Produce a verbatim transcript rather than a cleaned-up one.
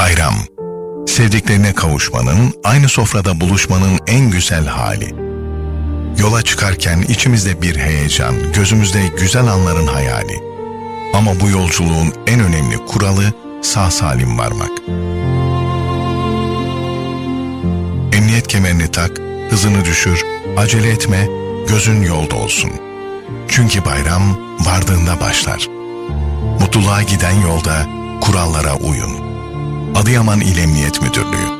Bayram, sevdiklerine kavuşmanın, aynı sofrada buluşmanın en güzel hali. Yola çıkarken içimizde bir heyecan, gözümüzde güzel anların hayali. Ama bu yolculuğun en önemli kuralı sağ salim varmak. Emniyet kemerini tak, hızını düşür, acele etme, gözün yolda olsun. Çünkü bayram vardığında başlar. Mutluluğa giden yolda kurallara uyun. Adıyaman İl Emniyet Müdürlüğü.